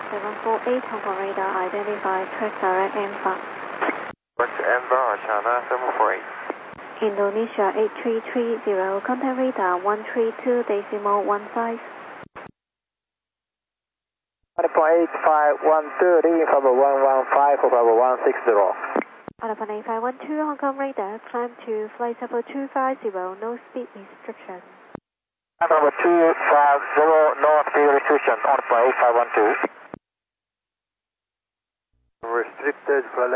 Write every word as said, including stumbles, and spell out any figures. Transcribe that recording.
seven four eight, Hong Kong radar, identify, track direct Amber. What's Amber, China seven four eight. Indonesia eight three three zero, contact radar one three two decimal one five. Alpha eight five one two, Alpha one one five, Alpha one six zero. Alpha eight five one two, Hong Kong radar, climb to flight level two five zero, no speed restriction. Alpha two five zero, no speed restriction, Alpha eight five one two. Restricted flight